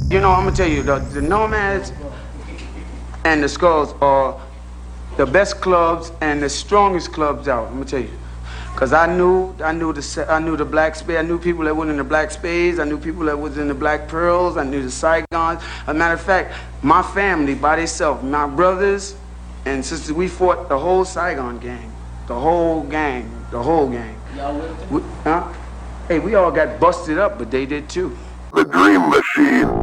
You know, I'm gonna tell you, the Nomads and the Skulls are the best clubs and the strongest clubs out. I'm gonna tell you, cause I knew the Black Spade. I knew people that was in the Black Spades. I knew people that was in the Black Pearls. I knew the Saigons. As a matter of fact, my family by themselves, my brothers and sisters, we fought the whole Saigon gang, the whole gang, the whole gang. Y'all with them? Huh? Hey, we all got busted up, but they did too. The Dream Machine.